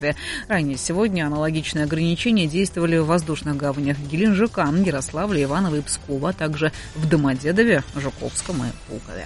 Ранее сегодня аналогичные ограничения действовали в воздушных гаванях Геленджика, Ярославля, Иваново и Пскова, а также в Домодедове, Жуковском и Пулкове.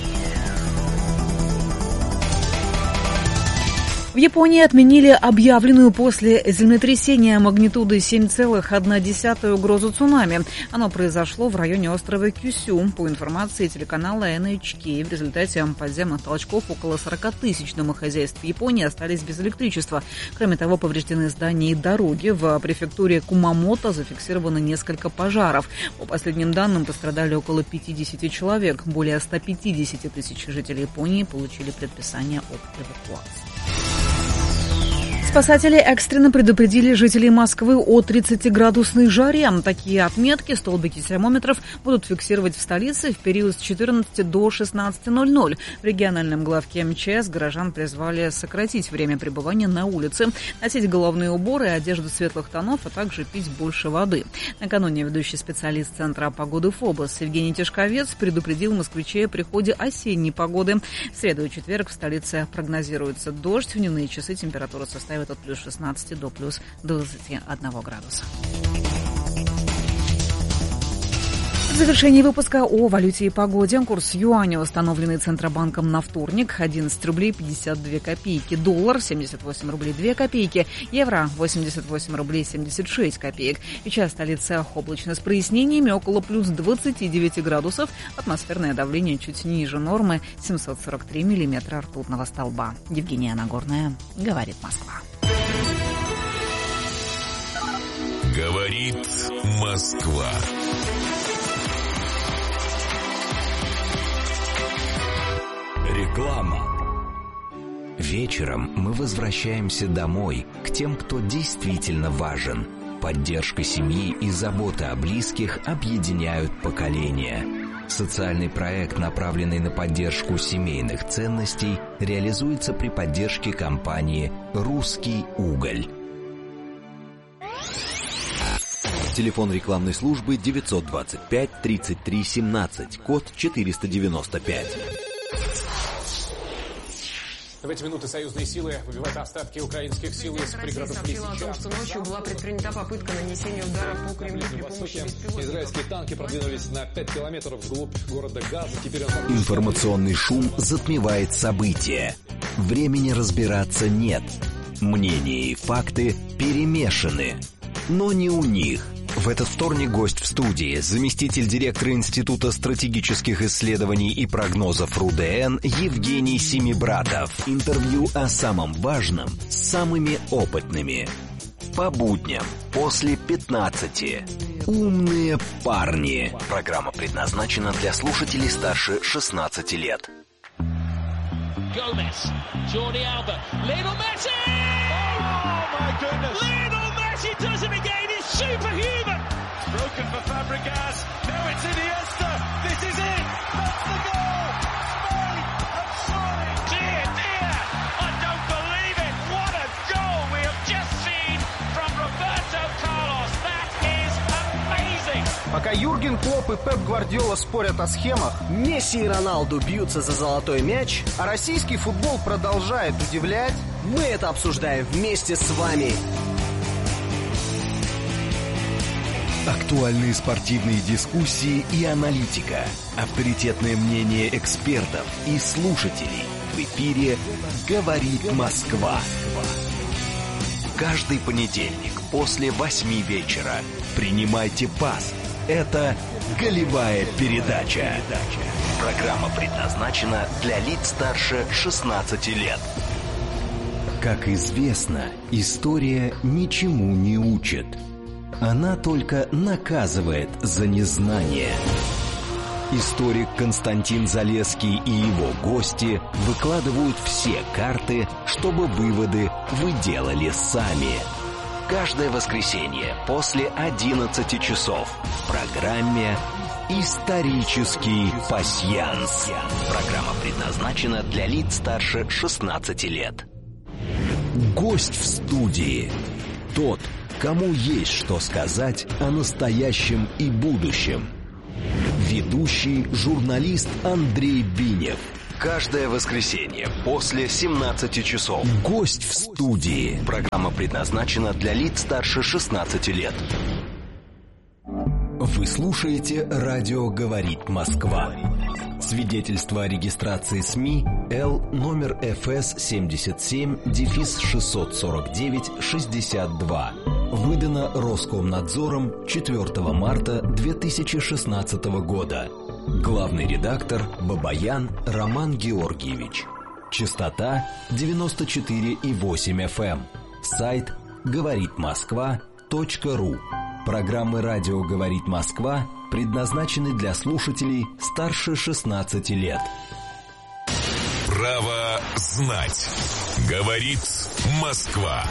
В Японии отменили объявленную после землетрясения магнитудой 7,1 угрозу цунами. Оно произошло в районе острова Кюсю. По информации телеканала NHK, в результате подземных толчков около 40 тысяч домохозяйств Японии остались без электричества. Кроме того, повреждены здания и дороги. В префектуре Кумамото зафиксировано несколько пожаров. По последним данным, пострадали около 50 человек. Более 150 тысяч жителей Японии получили предписание об эвакуации. Спасатели экстренно предупредили жителей Москвы о 30-градусной жаре. Такие отметки столбики термометров будут фиксировать в столице в период с 14 до 16:00. В региональном главке МЧС горожан призвали сократить время пребывания на улице, носить головные уборы и одежду светлых тонов, а также пить больше воды. Накануне ведущий специалист Центра погоды ФОБОС Евгений Тишковец предупредил москвичей о приходе осенней погоды. В среду и четверг в столице прогнозируется дождь. В дневные часы температура составит от плюс 16 до плюс 21 градуса. В завершении выпуска о валюте и погоде. Курс юаня, установленный Центробанком на вторник, 11 рублей 52 копейки. Доллар 78 рублей 2 копейки. Евро 88 рублей 76 копеек. Сейчас столица облачно с прояснениями, около плюс 29 градусов. Атмосферное давление чуть ниже нормы, 743 миллиметра ртутного столба. Евгения Нагорная, говорит Москва. Говорит Москва. Реклама. Вечером мы возвращаемся домой, к тем, кто действительно важен. Поддержка семьи и забота о близких объединяют поколения. Социальный проект, направленный на поддержку семейных ценностей, реализуется при поддержке компании «Русский уголь». Телефон рекламной службы 925-33-17, код 495. В эти минуты союзные силы выбивают остатки украинских сил из пригородов Лисича. О том, что ночью была предпринята попытка нанесения удара по Кремлю при помощи беспилотников. Израильские танки продвинулись на 5 километров вглубь города Газа. Теперь Информационный шум затмевает события. Времени разбираться нет. Мнения и факты перемешаны. Но не у них. В этот вторник гость в студии, заместитель директора Института стратегических исследований и прогнозов РУДН Евгений Семибратов. Интервью о самом важном с самыми опытными. По будням после 15. Умные парни. Программа предназначена для слушателей старше 16 лет. Gomez, Jordi Alba, Lionel Messi! Oh my goodness! Lionel Messi does it again! He's superhuman! Broken for Fabregas. Now it's Iniesta. This is it. That's the goal. Spain have scored. Dear, dear, I don't believe it. What a goal we have just seen from Roberto Carlos. That is amazing. Пока Юрген Клопп и Пеп Гвардиола спорят о схемах, Месси и Роналду бьются за золотой мяч, а российский футбол продолжает удивлять, мы это обсуждаем вместе с вами. Актуальные спортивные дискуссии и аналитика. Авторитетное мнение экспертов и слушателей. В эфире «Говорит Москва». Каждый понедельник после 8 вечера. Принимайте пас. Это «Голевая передача». Программа предназначена для лиц старше 16 лет. Как известно, история ничему не учит. Она только наказывает за незнание. Историк Константин Залесский и его гости выкладывают все карты, чтобы выводы вы делали сами. Каждое воскресенье после 11 часов в программе «Исторический пасьянс». Программа предназначена для лиц старше 16 лет. Гость в студии. Тот, кому есть что сказать о настоящем и будущем. Ведущий журналист Андрей Бинев. Каждое воскресенье после 17 часов. Гость в студии. Программа предназначена для лиц старше 16 лет. Вы слушаете «Радио говорит Москва». Свидетельство о регистрации СМИ Л номер ФС 77-649-62. Выдано Роскомнадзором 4 марта 2016 года. Главный редактор Бабаян Роман Георгиевич. Частота 94,8 FM. Сайт говоритмосква.ру. Программы «Радио говорит Москва» предназначены для слушателей старше 16 лет. Право знать. Говорит Москва.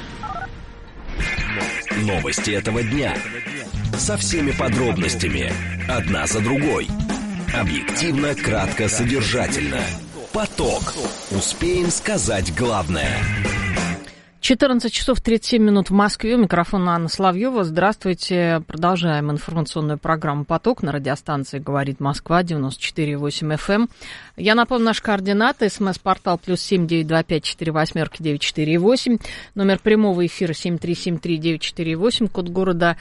Новости этого дня. Со всеми подробностями. Одна за другой. Объективно, кратко, содержательно. Поток. Успеем сказать главное. 14 часов 37 минут в Москве. У микрофона Анна Соловьева. Здравствуйте. Продолжаем информационную программу «Поток» на радиостанции «Говорит Москва» 94,8 FM. Я напомню, наши координаты. СМС-портал +7 925 48 948. Номер прямого эфира 7373 948. Код города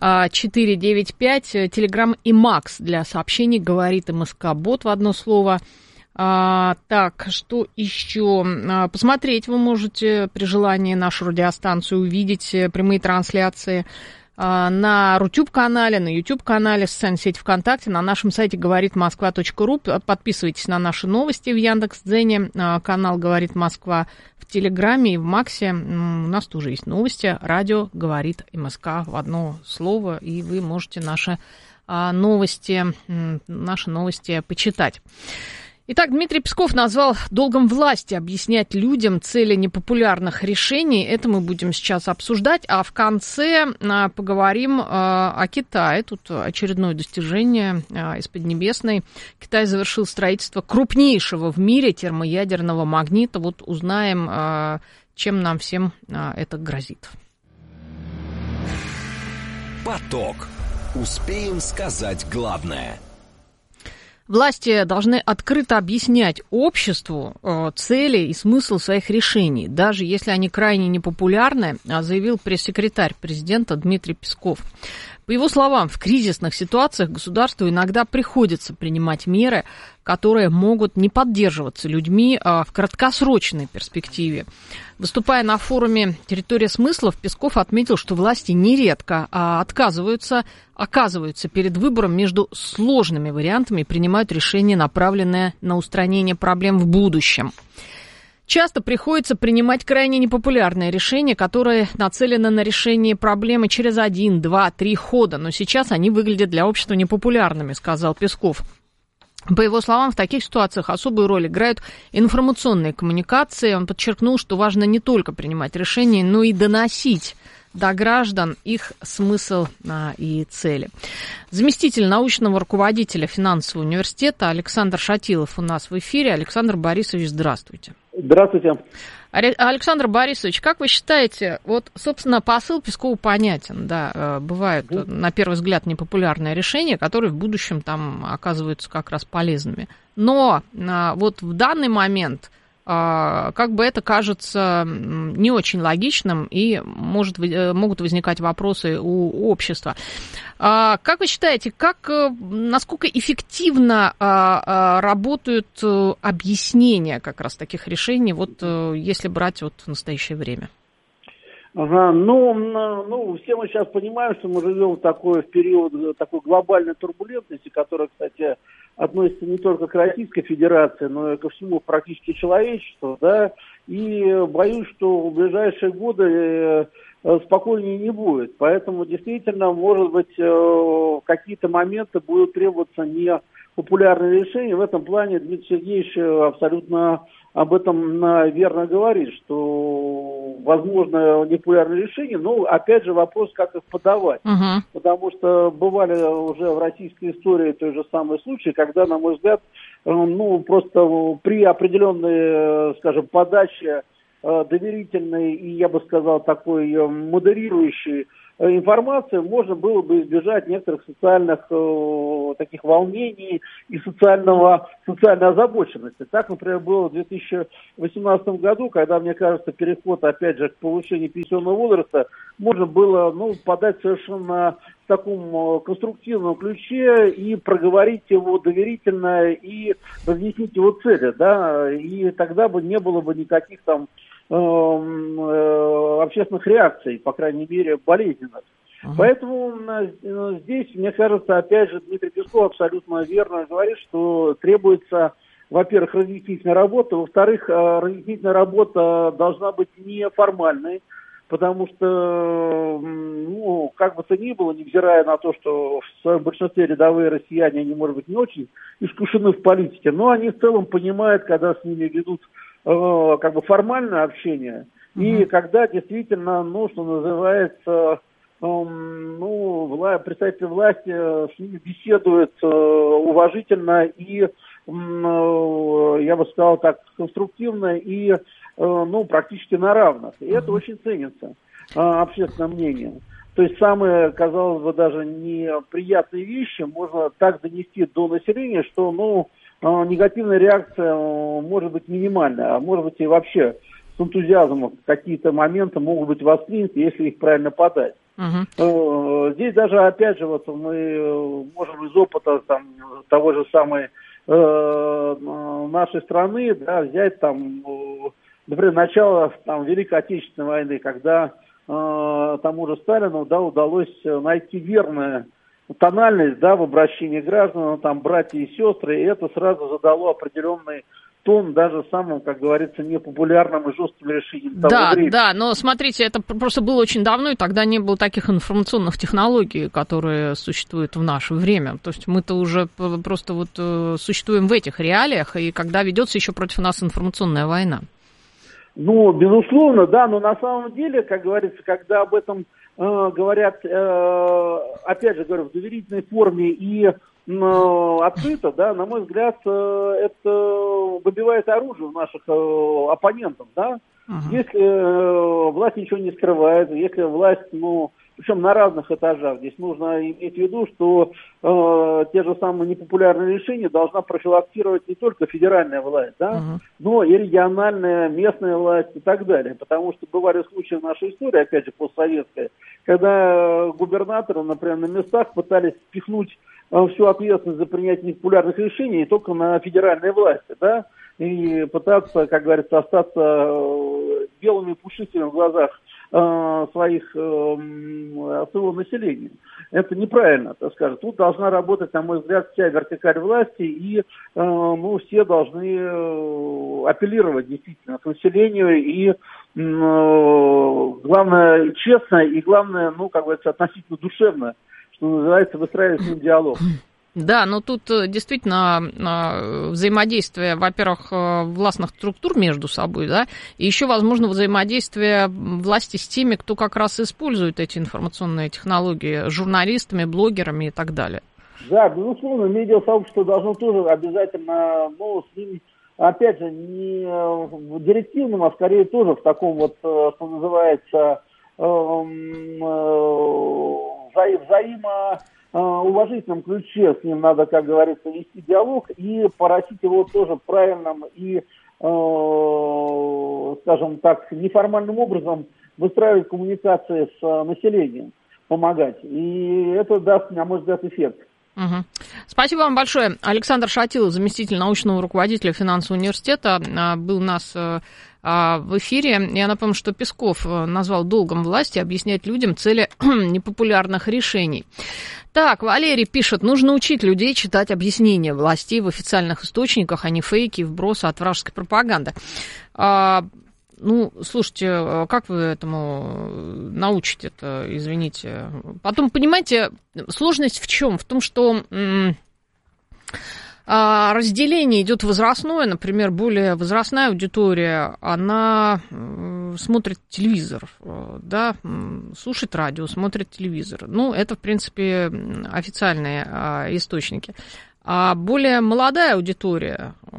495. Телеграм и Макс для сообщений «Говорит МСК-бот» в одно слово. Так, что еще? Посмотреть вы можете при желании нашу радиостанцию, увидеть прямые трансляции на Рутюб-канале, на YouTube-канале, в социальной сети ВКонтакте, на нашем сайте говоритмосква.ру. Подписывайтесь на наши новости в Яндекс.Дзене, канал «Говорит Москва» в Телеграме и в Максе. У нас тоже есть новости. Радио «Говорит МСК» в одно слово, и вы можете наши новости почитать. Итак, Дмитрий Песков назвал долгом власти объяснять людям цели непопулярных решений. Это мы будем сейчас обсуждать. А в конце поговорим о Китае. Тут очередное достижение из Поднебесной. Китай завершил строительство крупнейшего в мире термоядерного магнита. Вот узнаем, чем нам всем это грозит. Поток. Успеем сказать главное. Власти должны открыто объяснять обществу цели и смысл своих решений, даже если они крайне непопулярны, заявил пресс-секретарь президента Дмитрий Песков. По его словам, в кризисных ситуациях государству иногда приходится принимать меры, которые могут не поддерживаться людьми в краткосрочной перспективе. Выступая на форуме «Территория смыслов», Песков отметил, что власти нередко оказываются перед выбором между сложными вариантами и принимают решения, направленные на устранение проблем в будущем. Часто приходится принимать крайне непопулярные решения, которые нацелены на решение проблемы через 1, 2, 3 хода, но сейчас они выглядят для общества непопулярными, сказал Песков. По его словам, в таких ситуациях особую роль играют информационные коммуникации. Он подчеркнул, что важно не только принимать решения, но и доносить до граждан их смысл и цели. Заместитель научного руководителя финансового университета Александр Шатилов у нас в эфире. Александр Борисович, здравствуйте. Здравствуйте. Александр Борисович, как вы считаете, вот, собственно, посыл Пескова понятен, да, бывают, на первый взгляд, непопулярные решения, которые в будущем там оказываются как раз полезными. Но вот в данный момент как бы это кажется не очень логичным, и могут возникать вопросы у общества. Как вы считаете, насколько эффективно работают объяснения как раз таких решений, вот если брать вот в настоящее время? Ага, все мы сейчас понимаем, что мы живем в период такой глобальной турбулентности, которая, кстати, относится не только к Российской Федерации, но и ко всему практически человечеству, да, и боюсь, что в ближайшие годы спокойнее не будет. Поэтому действительно, может быть, какие-то моменты будут требоваться непопулярные решения. В этом плане Дмитрий Сергеевич абсолютно об этом верно говорит, что возможно непопулярные решения, но опять же вопрос, как их подавать. Потому что бывали уже в российской истории той же самый случай, когда, на мой взгляд, просто при определенной, скажем, подаче доверительной и, я бы сказал, такой модерирующей информации, можно было бы избежать некоторых социальных таких волнений и социальной озабоченности. Так, например, было в 2018 году, когда, мне кажется, переход, опять же, к повышению пенсионного возраста можно было подать совершенно в таком конструктивном ключе и проговорить его доверительно и разъяснить его цели, да, и тогда бы не было бы никаких там общественных реакций, по крайней мере, болезненных. Поэтому здесь, мне кажется, опять же, Дмитрий Песков абсолютно верно говорит, что требуется, во-первых, разъяснительная работа, во-вторых, разъяснительная работа должна быть неформальной, потому что, как бы то ни было, невзирая на то, что в своем большинстве рядовые россияне, они, может быть, не очень искушены в политике, но они в целом понимают, когда с ними ведут как бы формальное общение, и когда действительно, что называется, представители власти с ними беседуют уважительно и, я бы сказал так, конструктивно и, практически на равных. И это очень ценится общественным мнением. То есть самые, казалось бы, даже неприятные вещи можно так донести до населения, что, негативная реакция может быть минимальная, а может быть и вообще с энтузиазмом какие-то моменты могут быть восприняты, если их правильно подать. Здесь даже, опять же, мы можем из опыта того же самой нашей страны, да, взять например, начало Великой Отечественной войны, когда тому же Сталину удалось найти верное тональность, в обращении граждан, братья и сестры, и это сразу задало определенный тон даже самым, как говорится, непопулярным и жестким решением того времени. Да, но смотрите, это просто было очень давно, и тогда не было таких информационных технологий, которые существуют в наше время. То есть мы-то уже просто существуем в этих реалиях, и когда ведется еще против нас информационная война. Безусловно, да, но на самом деле, как говорится, когда об этом говорят, опять же говорю, в доверительной форме и открыто, да, на мой взгляд, это выбивает оружие у наших оппонентов, да. Если власть ничего не скрывает, если власть, причем на разных этажах, здесь нужно иметь в виду, что те же самые непопулярные решения должна профилактировать не только федеральная власть, да, но и региональная, местная власть и так далее. Потому что бывали случаи в нашей истории, опять же, постсоветская, когда губернаторы, например, на местах пытались впихнуть всю ответственность за принятие непопулярных решений только на федеральной власти, да, и пытаться, как говорится, остаться белыми пушистыми в глазах своего населения. Это неправильно, так скажем. Тут должна работать, на мой взгляд, вся вертикаль власти, и все должны апеллировать действительно к населению, и главное, честно, и главное, как говорится, относительно душевно, что называется, выстраивать с ним диалог. Да, но тут действительно взаимодействие, во-первых, властных структур между собой, да, и еще, возможно, взаимодействие власти с теми, кто как раз использует эти информационные технологии, журналистами, блогерами и так далее. Да, безусловно, медиасообщество должно тоже обязательно, с ним, опять же, не в директивном, а скорее тоже в таком что называется, уважительном ключе с ним надо, как говорится, вести диалог и поросить его тоже в правильном и, скажем так, неформальным образом выстраивать коммуникации с населением, помогать. И это даст, на мой взгляд, эффект. Спасибо вам большое. Александр Шатилов, заместитель научного руководителя финансового университета, был у нас в эфире. Я напомню, что Песков назвал долгом власти объяснять людям цели непопулярных решений. Так, Валерий пишет, нужно учить людей читать объяснения властей в официальных источниках, а не фейки и вбросы от вражеской пропаганды. Слушайте, как вы этому научите-то, извините? Потом, понимаете, сложность в чем? В том, что разделение идет возрастное, например, более возрастная аудитория, она смотрит телевизор, да, слушает радио, смотрит телевизор. Это, в принципе, официальные источники. А более молодая аудитория,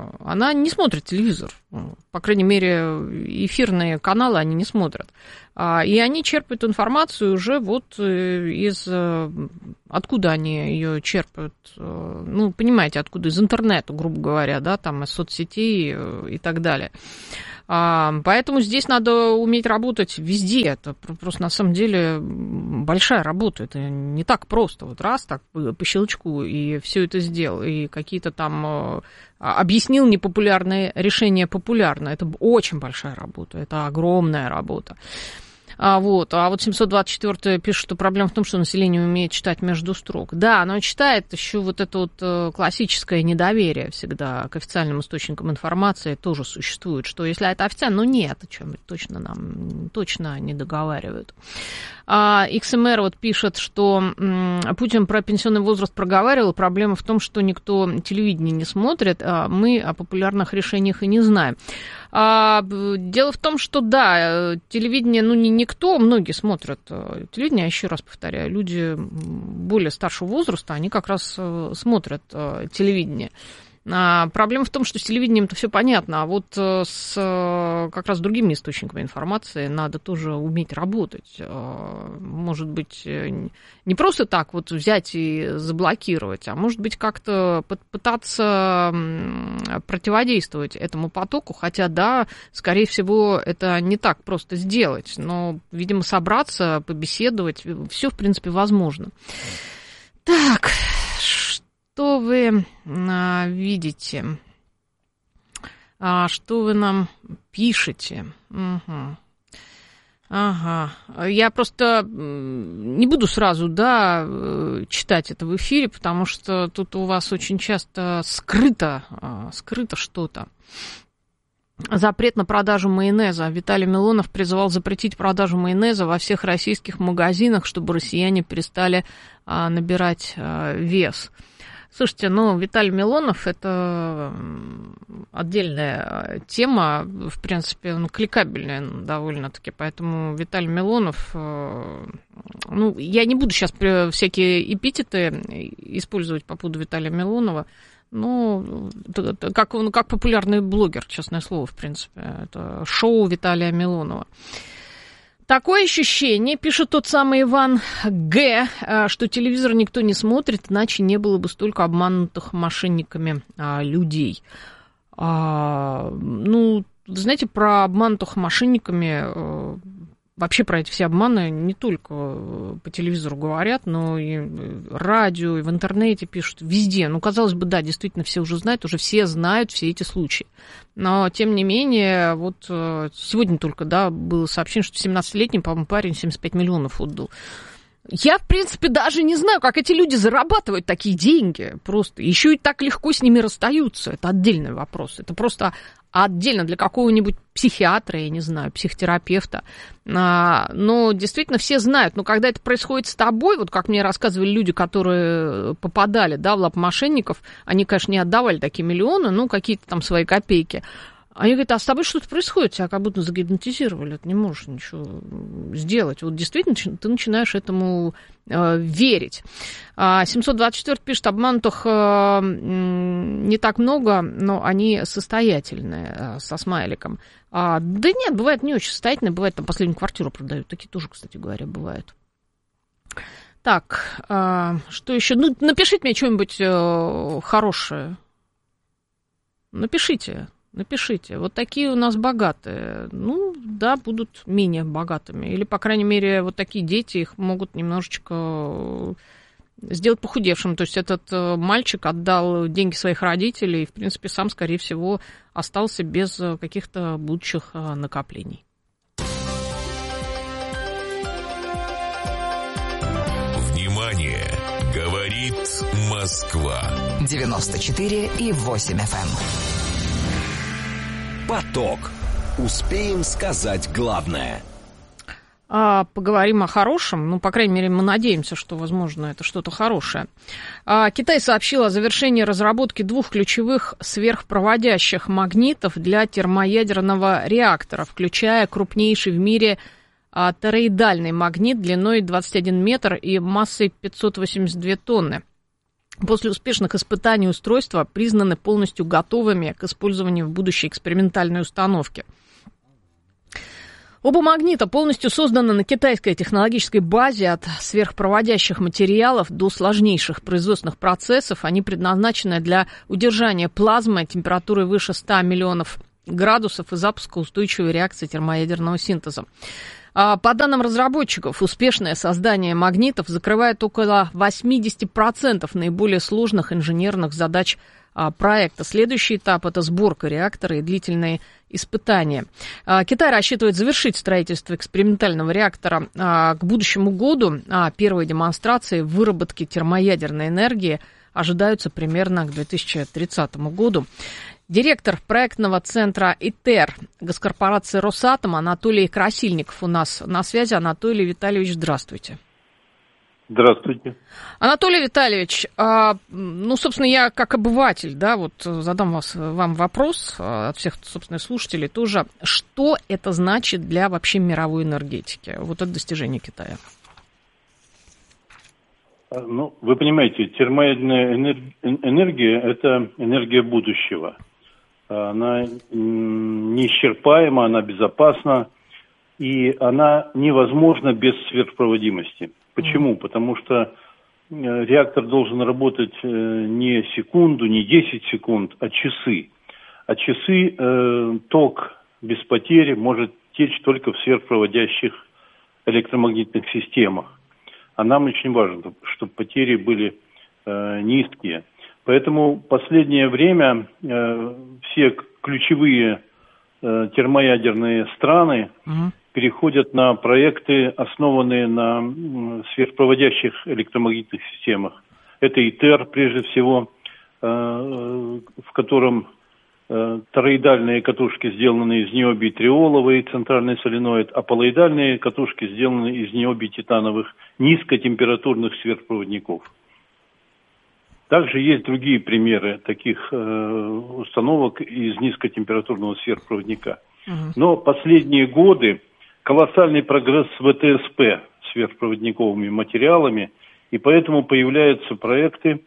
она не смотрит телевизор. По крайней мере, эфирные каналы они не смотрят. И они черпают информацию уже вот из... Откуда они ее черпают? Ну, понимаете, откуда? Из интернета, грубо говоря, да, там, из соцсетей и так далее. Поэтому здесь надо уметь работать везде. Это просто на самом деле большая работа. Это не так просто. Вот раз так по щелчку и все это сделал. И какие-то там объяснил непопулярные решения популярно. Это очень большая работа. Это огромная работа. А вот 724 пишет, что проблема в том, что население умеет читать между строк. Да, оно читает, еще вот это вот классическое недоверие всегда к официальным источникам информации тоже существует, что если это официально, ну нет, о чем точно нам точно не договаривают. XMR вот пишет, что Путин про пенсионный возраст проговаривал, проблема в том, что никто телевидение не смотрит, мы о популярных решениях и не знаем. Дело в том, что да, телевидение, ну не никто, многие смотрят телевидение, еще раз повторяю, люди более старшего возраста, они как раз смотрят телевидение. Проблема в том, что с телевидением-то все понятно, а вот с как раз другими источниками информации надо тоже уметь работать. Может быть, не просто так вот взять и заблокировать, а может быть, как-то пытаться противодействовать этому потоку, хотя, да, скорее всего, это не так просто сделать, но, видимо, собраться, побеседовать, все, в принципе, возможно. Так, что вы видите? Что вы нам пишете? Угу. Ага. Я просто не буду сразу, да, читать это в эфире, потому что тут у вас очень часто скрыто что-то. Запрет на продажу майонеза. Виталий Милонов призывал запретить продажу майонеза во всех российских магазинах, чтобы россияне перестали набирать вес. Слушайте, Виталий Милонов – это отдельная тема, в принципе, он кликабельная довольно-таки, поэтому Виталий Милонов, я не буду сейчас всякие эпитеты использовать по поводу Виталия Милонова, как популярный блогер, честное слово, в принципе, это шоу Виталия Милонова. Такое ощущение, пишет тот самый Иван Г., что телевизор никто не смотрит, иначе не было бы столько обманутых мошенниками людей. Вы знаете, про обманутых мошенниками, вообще про эти все обманы не только по телевизору говорят, но и радио, и в интернете пишут, везде. Казалось бы, да, действительно, все уже знают, уже все знают все эти случаи. Но, тем не менее, вот сегодня только, да, было сообщение, что 17-летний, по-моему, парень 75 миллионов отдал. Я, в принципе, даже не знаю, как эти люди зарабатывают такие деньги просто. Еще и так легко с ними расстаются. Это отдельный вопрос. Это просто отдельно для какого-нибудь психиатра, я не знаю, психотерапевта. Но действительно все знают. Но когда это происходит с тобой, вот как мне рассказывали люди, которые попадали, да, в лапы мошенников, они, конечно, не отдавали такие миллионы, какие-то там свои копейки. Они говорят, а с тобой что-то происходит, тебя как будто загипнотизировали, ты не можешь ничего сделать. Вот действительно ты начинаешь этому верить. 724 пишет, обманутых не так много, но они состоятельные, со смайликом. Да нет, бывает не очень состоятельные, бывает там последнюю квартиру продают, такие тоже, кстати говоря, бывают. Так, что еще? Напишите мне что-нибудь хорошее. Напишите. Вот такие у нас богатые. Да, будут менее богатыми. Или, по крайней мере, вот такие дети их могут немножечко сделать похудевшим. То есть этот мальчик отдал деньги своих родителей и, в принципе, сам, скорее всего, остался без каких-то будущих накоплений. Внимание! Говорит Москва. 94,8 FM. Поток. Успеем сказать главное. Поговорим о хорошем. По крайней мере, мы надеемся, что, возможно, это что-то хорошее. Китай сообщил о завершении разработки 2 ключевых сверхпроводящих магнитов для термоядерного реактора, включая крупнейший в мире тороидальный магнит длиной 21 метр и массой 582 тонны. после успешных испытаний устройства признаны полностью готовыми к использованию в будущей экспериментальной установке. Оба магнита полностью созданы на китайской технологической базе от сверхпроводящих материалов до сложнейших производственных процессов. Они предназначены для удержания плазмы температурой выше 100 миллионов градусов и запуска устойчивой реакции термоядерного синтеза. По данным разработчиков, успешное создание магнитов закрывает около 80% наиболее сложных инженерных задач проекта. Следующий этап – это сборка реактора и длительные испытания. Китай рассчитывает завершить строительство экспериментального реактора к будущему году. Первые демонстрации выработки термоядерной энергии ожидаются примерно к 2030 году. Директор проектного центра ИТЕР госкорпорации «Росатом» Анатолий Красильников у нас на связи. Анатолий Витальевич, здравствуйте. Здравствуйте. Анатолий Витальевич, собственно, я как обыватель, задам вам вопрос от всех, собственно, слушателей тоже. Что это значит для вообще мировой энергетики? Вот это достижение Китая. Вы понимаете, термоядерная энергия – это энергия будущего. Она неисчерпаема, она безопасна, и она невозможна без сверхпроводимости. Почему? Потому что реактор должен работать не секунду, не 10 секунд, а часы. А часы ток без потери может течь только в сверхпроводящих электромагнитных системах. А нам очень важно, чтобы потери были низкие. Поэтому в последнее время все ключевые термоядерные страны переходят на проекты, основанные на сверхпроводящих электромагнитных системах. Это ИТЕР, прежде всего, в котором тороидальные катушки сделаны из ниобий триоловый центральный соленоид, а полоидальные катушки сделаны из ниобий титановых низкотемпературных сверхпроводников. Также есть другие примеры таких установок из низкотемпературного сверхпроводника. Но последние годы колоссальный прогресс в ВТСП сверхпроводниковыми материалами, и поэтому появляются проекты,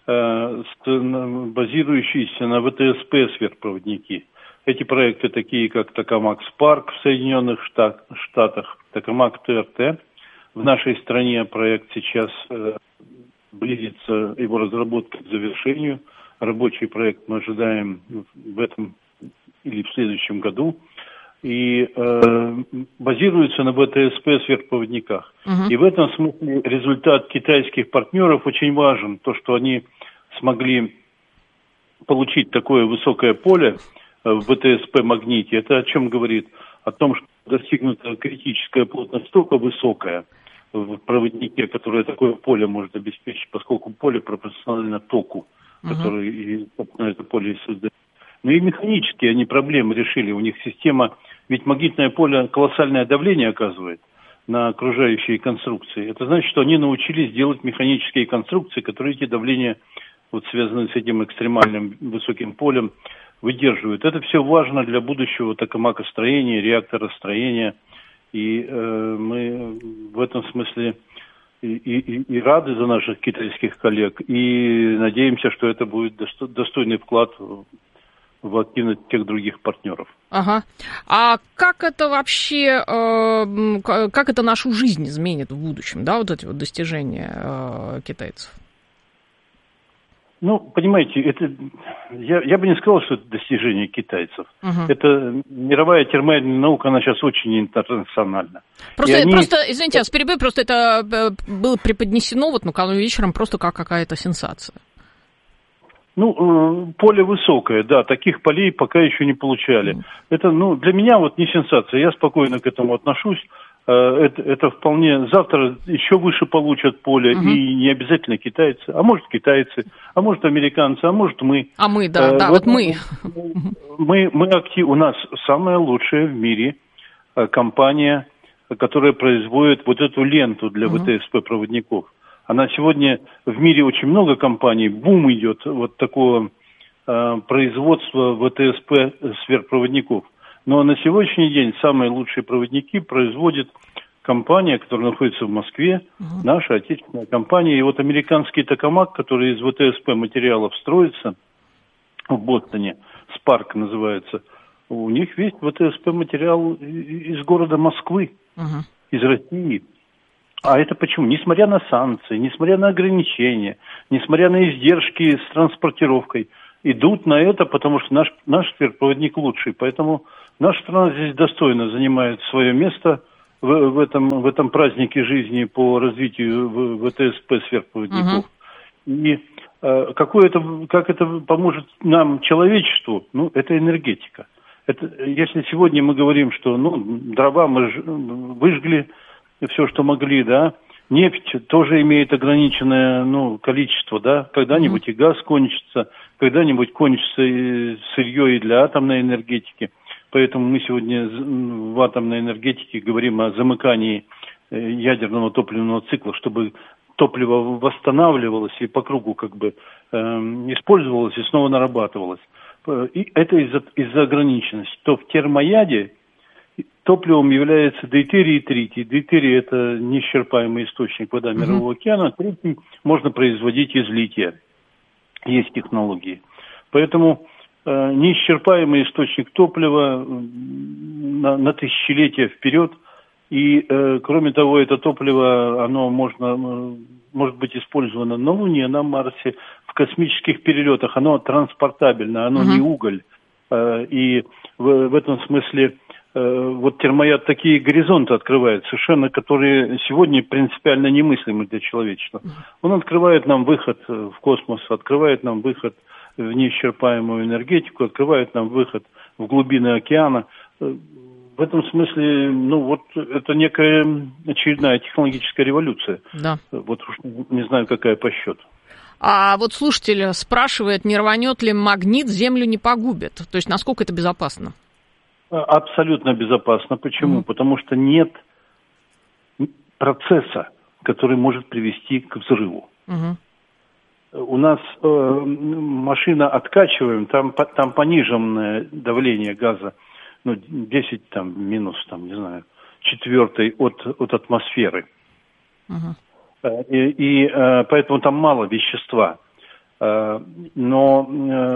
базирующиеся на ВТСП сверхпроводники. Эти проекты такие, как Токамак Спарк в Соединенных Штатах, Токамак ТРТ. В нашей стране проект сейчас близится, его разработка к завершению. Рабочий проект мы ожидаем в этом или в следующем году. И базируется на ВТСП сверхпроводниках. И в этом смысле результат китайских партнеров очень важен. То, что они смогли получить такое высокое поле в ВТСП-магните, это о чем говорит? О том, что достигнута критическая плотность тока высокая в проводнике, которое такое поле может обеспечить, поскольку поле пропорционально току, который на это поле и создает. Но и механически они проблемы решили. У них система, ведь магнитное поле колоссальное давление оказывает на окружающие конструкции. Это значит, что они научились делать механические конструкции, которые эти давления, связанные с этим экстремальным высоким полем, выдерживают. Это все важно для будущего токамакостроения, реакторостроения. И мы в этом смысле и рады за наших китайских коллег, и надеемся, что это будет достойный вклад в активность тех других партнеров. Ага. А как это вообще, как это нашу жизнь изменит в будущем, вот эти вот достижения китайцев? Понимаете, это я бы не сказал, что это достижение китайцев. Это мировая термоядерная наука, она сейчас очень интернациональна. Просто, извините, я вас перебью, просто это было преподнесено накануне вечером просто как какая-то сенсация. Поле высокое, да, таких полей пока еще не получали. Это, для меня не сенсация, я спокойно к этому отношусь. Это вполне, завтра еще выше получат поле, и не обязательно китайцы, а может китайцы, а может американцы, а может мы. А мы, да, мы. Мы активны, у нас самая лучшая в мире компания, которая производит эту ленту для ВТСП-проводников. Она сегодня в мире очень много компаний, бум идет такого производства ВТСП сверхпроводников. Но на сегодняшний день самые лучшие проводники производит компания, которая находится в Москве, наша отечественная компания. И вот американский токамак, который из ВТСП материалов строится в Бостоне, Спарк называется, у них весь ВТСП материал из города Москвы, из России. А это почему? Несмотря на санкции, несмотря на ограничения, несмотря на издержки с транспортировкой, идут на это, потому что наш сверхпроводник лучший. Поэтому наша страна здесь достойно занимает свое место в этом празднике жизни по развитию ВТСП сверхпроводников. И как это поможет нам, человечеству, это энергетика. Если сегодня мы говорим, что дрова мы выжгли все, что могли, да, нефть тоже имеет ограниченное количество, да, когда-нибудь и газ кончится, когда-нибудь кончится и сырье и для атомной энергетики. Поэтому мы сегодня в атомной энергетике говорим о замыкании ядерного топливного цикла, чтобы топливо восстанавливалось и по кругу использовалось и снова нарабатывалось. И это из-за ограниченности. То в термояде топливом является дейтерий и тритий. Дейтерий – это неисчерпаемый источник вода Мирового океана. Тритий можно производить из лития. Есть технологии. Поэтому неисчерпаемый источник топлива на тысячелетия вперед. И, кроме того, это топливо, оно может быть использовано на Луне, на Марсе, в космических перелетах. Оно транспортабельно, оно не уголь. И в этом смысле термояд такие горизонты открывает, совершенно которые сегодня принципиально немыслимы для человечества. Он открывает нам выход в космос, открывает нам выход в неисчерпаемую энергетику, открывает нам выход в глубины океана. В этом смысле, это некая очередная технологическая революция. Да. Вот уж не знаю, какая по счету. А вот слушатель спрашивает, не рванет ли магнит, Землю не погубит? То есть, насколько это безопасно? Абсолютно безопасно. Почему? Потому что нет процесса, который может привести к взрыву. У нас машина откачиваем, там пониженное давление газа, 10 минус, четвертой от атмосферы. И поэтому там мало вещества. Но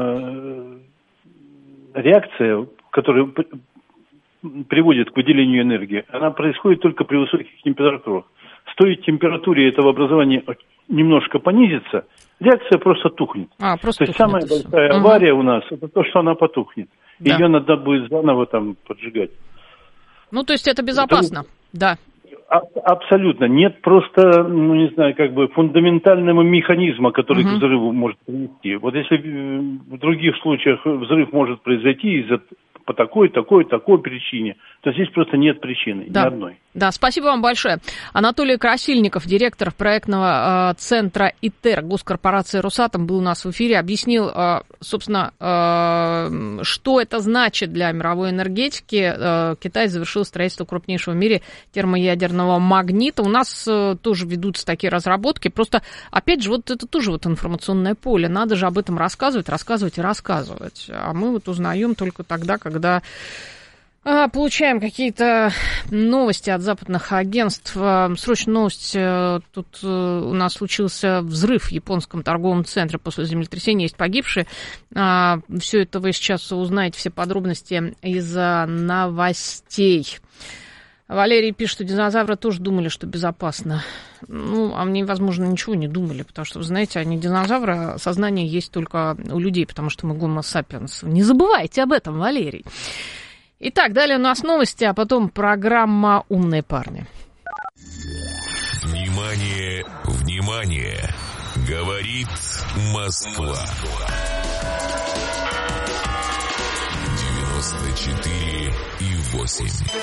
реакция, которая приводит к выделению энергии, она происходит только при высоких температурах. Стоит температуре этого образования немножко понизиться, реакция просто тухнет. То есть самая большая авария у нас, это то, что она потухнет. Да. Ее надо будет заново поджигать. То есть это безопасно, да. Абсолютно. Нет просто, фундаментального механизма, который к взрыву может привести. Вот если в других случаях взрыв может произойти по такой причине, то здесь просто нет причины, ни одной. Да, спасибо вам большое. Анатолий Красильников, директор проектного центра ИТЕР госкорпорации «Росатом», был у нас в эфире, объяснил, собственно, что это значит для мировой энергетики. Китай завершил строительство крупнейшего в мире термоядерного магнита. У нас тоже ведутся такие разработки. Просто, опять же, это тоже информационное поле. Надо же об этом рассказывать и рассказывать. А мы узнаем только тогда, когда получаем какие-то новости от западных агентств. Срочная новость. Тут у нас случился взрыв в японском торговом центре после землетрясения. Есть погибшие. Все это вы сейчас узнаете, все подробности из новостей. Валерий пишет, что динозавры тоже думали, что безопасно. Они, возможно, ничего не думали, потому что, вы знаете, они динозавры, сознание есть только у людей, потому что мы гомо сапиенс. Не забывайте об этом, Валерий. Итак, далее у нас новости, а потом программа «Умные парни». Внимание, внимание! Говорит Москва. 94,8.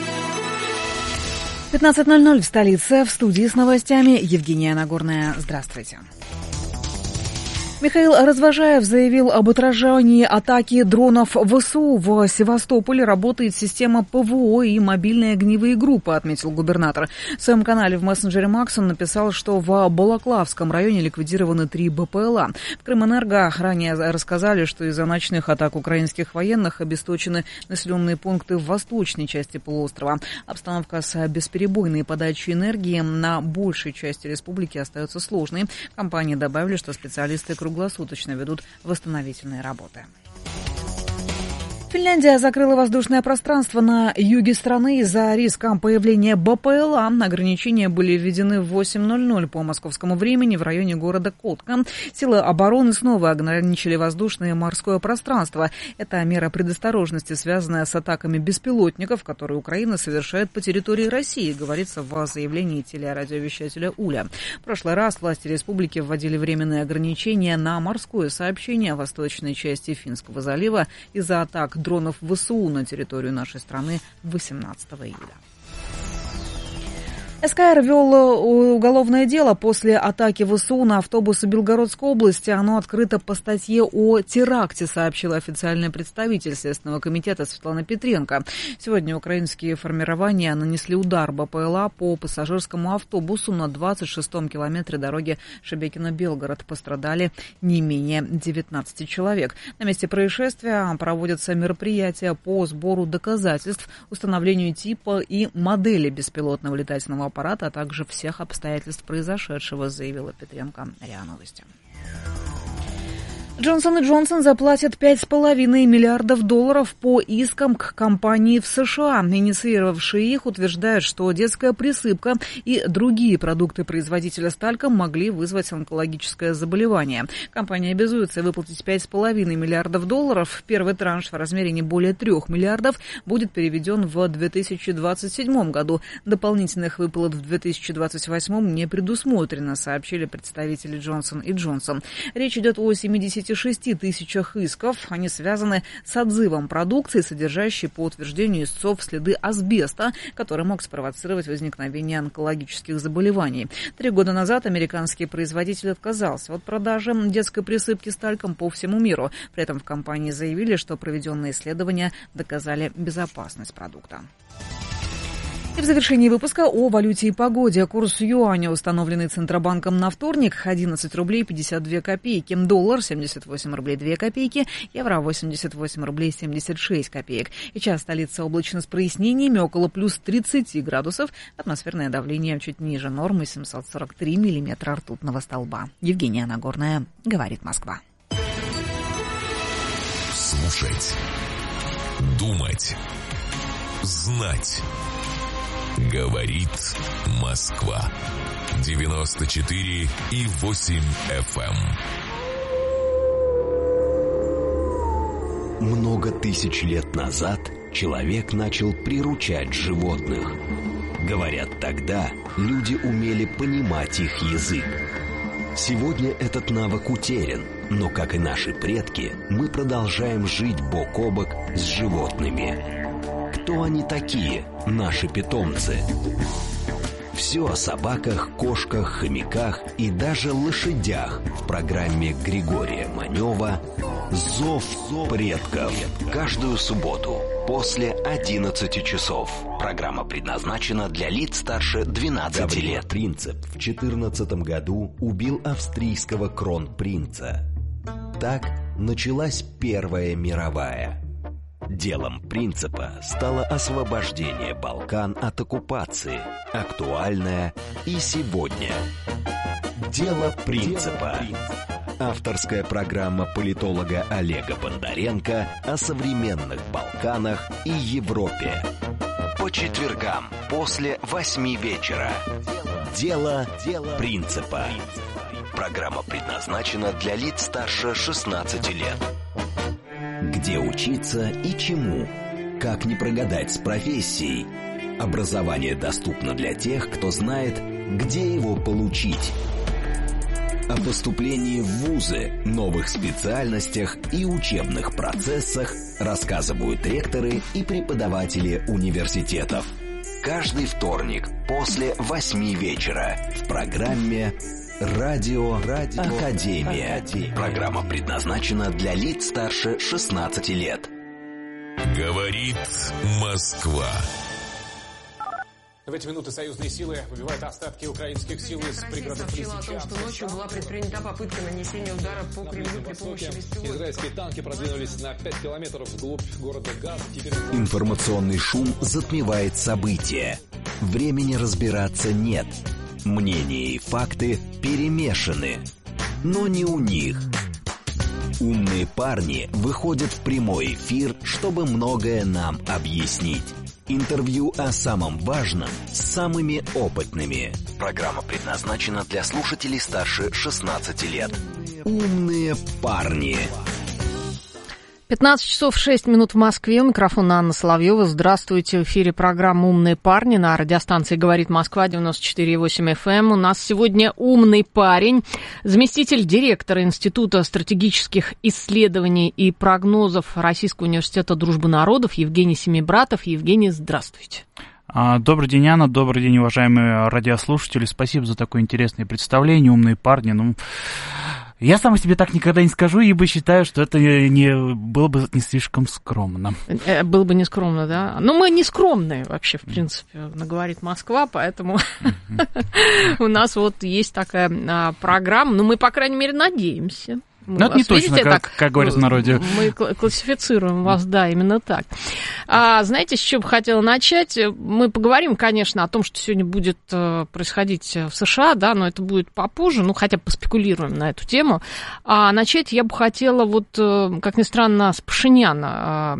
15:00 в столице. В студии с новостями Евгения Нагорная. Здравствуйте. Михаил Развожаев заявил об отражении атаки дронов ВСУ. В Севастополе работает система ПВО и мобильные огневые группы, отметил губернатор. В своем канале в мессенджере Макс он написал, что в Балаклавском районе ликвидированы 3 БПЛА. В Крымэнерго ранее рассказали, что из-за ночных атак украинских военных обесточены населенные пункты в восточной части полуострова. Обстановка с бесперебойной подачей энергии на большей части республики остается сложной. Компании добавили, что специалисты круглосуточно ведут восстановительные работы. Финляндия закрыла воздушное пространство на юге страны из-за риска появления БПЛА. Ограничения были введены в 8:00 по московскому времени в районе города Котка. Силы обороны снова ограничили воздушное и морское пространство. Это мера предосторожности, связанная с атаками беспилотников, которые Украина совершает по территории России, говорится в заявлении телерадиовещателя Уля. В прошлый раз власти республики вводили временные ограничения на морское сообщение в восточной части Финского залива из-за атак дронов ВСУ на территорию нашей страны 18 июля. СКР вел уголовное дело после атаки ВСУ на автобусы Белгородской области. Оно открыто по статье о теракте, сообщил официальный представитель Следственного комитета Светлана Петренко. Сегодня украинские формирования нанесли удар БПЛА по пассажирскому автобусу на 26-м километре дороги Шебекино-Белгород. Пострадали не менее 19 человек. На месте происшествия проводятся мероприятия по сбору доказательств, установлению типа и модели беспилотного летательного аппарата, а также всех обстоятельств произошедшего, заявила Петренко РИА Новости. Джонсон & Джонсон заплатят $5,5 миллиардов по искам к компании в США. Инициировавшие их утверждают, что детская присыпка и другие продукты производителя Стальком могли вызвать онкологическое заболевание. Компания обязуется выплатить $5,5 миллиардов. Первый транш в размере не более 3 миллиардов будет переведен в 2027 году. Дополнительных выплат в 2028 не предусмотрено, сообщили представители Джонсон & Джонсон. Речь идет о 76 тысячах исков. Они связаны с отзывом продукции, содержащей, по утверждению истцов, следы асбеста, который мог спровоцировать возникновение онкологических заболеваний. 3 года назад американский производитель отказался от продажи детской присыпки Стальком по всему миру. При этом в компании заявили, что проведенные исследования доказали безопасность продукта. И в завершении выпуска о валюте и погоде. Курс юаня, установленный Центробанком на вторник, 11 рублей 52 копейки. Доллар 78 рублей 2 копейки. Евро 88 рублей 76 копеек. И час столица облачно с прояснениями, около плюс 30 градусов. Атмосферное давление чуть ниже нормы, 743 миллиметра ртутного столба. Евгения Нагорная, говорит Москва. Слушать. Думать. Знать. Говорит Москва. 94,8 FM. Много тысяч лет назад человек начал приручать животных. Говорят, тогда люди умели понимать их язык. Сегодня этот навык утерян, но, как и наши предки, мы продолжаем жить бок о бок с животными. Кто они такие, наши питомцы? Все о собаках, кошках, хомяках и даже лошадях в программе Григория Манева «Зов предков». Каждую субботу после 11 часов. Программа предназначена для лиц старше 12 лет. Принцип в 2014 году убил австрийского кронпринца. Так началась Первая мировая. Делом принципа стало освобождение Балкан от оккупации, актуальное и сегодня. Дело принципа. Авторская программа политолога Олега Бондаренко о современных Балканах и Европе. По четвергам после 8 вечера. Дело принципа. Программа предназначена для лиц старше 16 лет. Где учиться и чему? Как не прогадать с профессией? Образование доступно для тех, кто знает, где его получить. О поступлении в вузы, новых специальностях и учебных процессах рассказывают ректоры и преподаватели университетов. Каждый вторник после 8 вечера в программе Радио Академия. Программа предназначена для лиц старше 16 лет. Говорит Москва. В эти минуты союзные силы выбивают остатки украинских сил из пригородов сообщила о том, что ночью была предпринята попытка нанесения удара по Кремлю при помощи беспилотников. Израильские танки продвинулись на 5 километров вглубь города Газ. Информационный шум затмевает события. Времени разбираться нет. Мнения и факты перемешаны. Но не у них. Умные парни выходят в прямой эфир, чтобы многое нам объяснить. Интервью о самом важном с самыми опытными. Программа предназначена для слушателей старше 16 лет. Умные парни. 15 часов 6 минут в Москве. У микрофона Анна Соловьева. Здравствуйте. В эфире программа «Умные парни» на радиостанции «Говорит Москва» 94,8 FM. У нас сегодня умный парень, заместитель директора Института стратегических исследований и прогнозов Российского университета дружбы народов Евгений Семибратов. Евгений, здравствуйте. Добрый день, Анна. Добрый день, уважаемые радиослушатели. Спасибо за такое интересное представление. «Умные парни». Я сам о себе так никогда не скажу, ибо считаю, что это было бы не слишком скромно. Было бы не скромно, да? Но мы не скромные вообще, в принципе, «Говорит Москва», поэтому у нас вот есть такая программа, но мы, по крайней мере, надеемся. Но это не точно, как говорят в народе. Мы классифицируем вас, да, именно так. Знаете, с чего бы хотела начать? Мы поговорим, конечно, о том, что сегодня будет происходить в США, да, но это будет попозже, ну, хотя бы поспекулируем на эту тему. А начать я бы хотела, вот, как ни странно, с Пашиняна.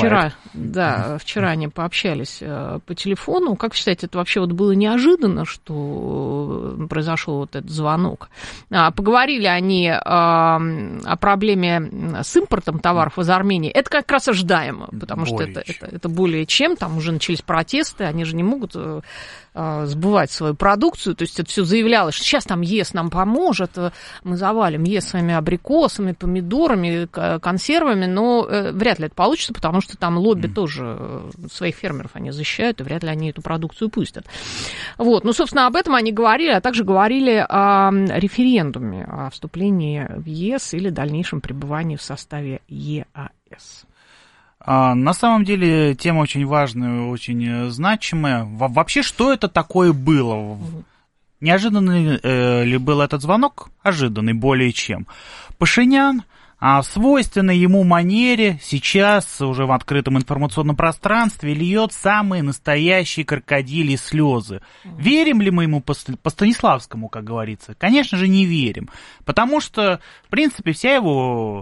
Вчера они пообщались по телефону. Как вы считаете, это вообще вот было неожиданно, что произошел вот этот звонок? Поговорили они о проблеме с импортом товаров из Армении, это как раз ожидаемо, потому что это более чем, там уже начались протесты, они же не могут сбывать свою продукцию, то есть это все заявлялось, что сейчас там ЕС нам поможет, мы завалим ЕС своими абрикосами, помидорами, консервами, но вряд ли это получится, потому что там лобби тоже своих фермеров они защищают, и вряд ли они эту продукцию пустят. Вот, ну, собственно, об этом они говорили, а также говорили о референдуме, о вступлении в ЕС или дальнейшем пребывании в составе ЕАЭС. На самом деле тема очень важная, очень значимая. Вообще, что это такое было? Неожиданный ли был этот звонок? Ожиданный более чем. Пашинян в свойственной ему манере сейчас уже в открытом информационном пространстве льет самые настоящие крокодильи слезы. Верим ли мы ему по Станиславскому, как говорится? Конечно же, не верим. Потому что, в принципе, весь его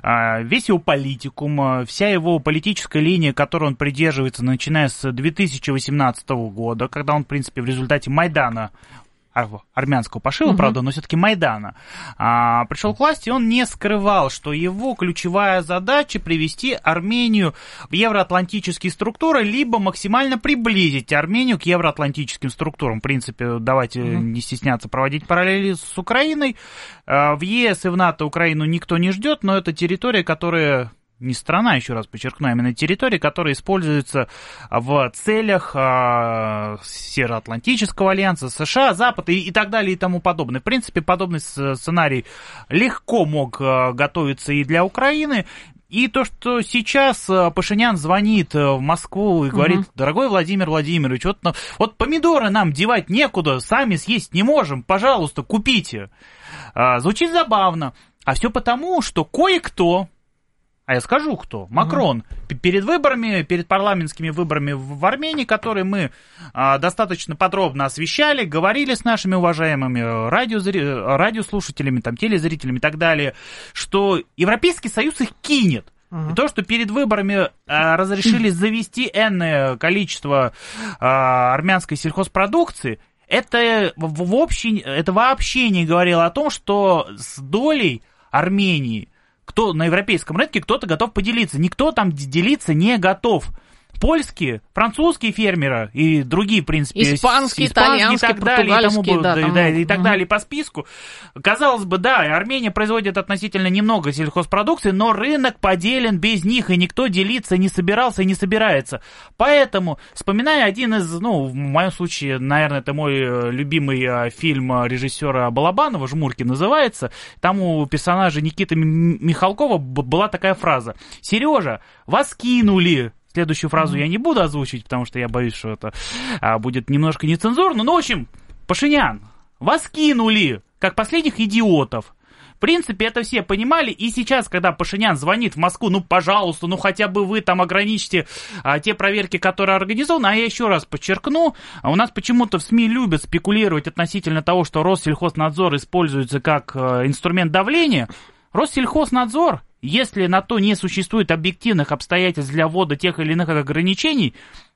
политикум, вся его политическая линия, которой он придерживается, начиная с 2018 года, когда он, в принципе, в результате Майдана, армянского пошива, правда, но все-таки Майдана, пришел к власти, он не скрывал, что его ключевая задача привести Армению в евроатлантические структуры, либо максимально приблизить Армению к евроатлантическим структурам. В принципе, давайте не стесняться проводить параллели с Украиной. В ЕС и в НАТО Украину никто не ждет, но это территория, которая... Не страна, еще раз подчеркну, а именно территория, которая используется в целях Североатлантического альянса, США, Запада и так далее и тому подобное. В принципе, подобный сценарий легко мог готовиться и для Украины. И то, что сейчас Пашинян звонит в Москву и говорит: дорогой Владимир Владимирович, вот помидоры нам девать некуда, сами съесть не можем, пожалуйста, купите. Звучит забавно. А все потому, что кое-кто... А я скажу, кто. Макрон. Перед выборами, перед парламентскими выборами в Армении, которые мы достаточно подробно освещали, говорили с нашими уважаемыми радиослушателями, там, телезрителями и так далее, что Европейский Союз их кинет. И то, что перед выборами разрешили завести энное количество армянской сельхозпродукции, это вообще не говорило о том, что с долей Армении кто на европейском рынке кто-то готов поделиться. Никто там делиться не готов. польские, французские фермеры и другие, в принципе, испанские, итальянские, португальские, и так далее по списку. Казалось бы, да, Армения производит относительно немного сельхозпродукции, но рынок поделен без них, и никто делиться не собирался и не собирается. Поэтому, вспоминая один из, в моем случае, наверное, это мой любимый фильм режиссера Балабанова, «Жмурки» называется, там у персонажа Никиты Михалкова была такая фраза: «Сережа, вас кинули». Следующую фразу я не буду озвучивать, потому что я боюсь, что это будет немножко нецензурно. Но, в общем, Пашинян, вас кинули, как последних идиотов. В принципе, это все понимали, и сейчас, когда Пашинян звонит в Москву, пожалуйста, хотя бы вы там ограничьте те проверки, которые организованы, а я еще раз подчеркну, у нас почему-то в СМИ любят спекулировать относительно того, что Россельхознадзор используется как инструмент давления. Россельхознадзор, если на то не существует объективных обстоятельств для ввода тех или иных ограничений,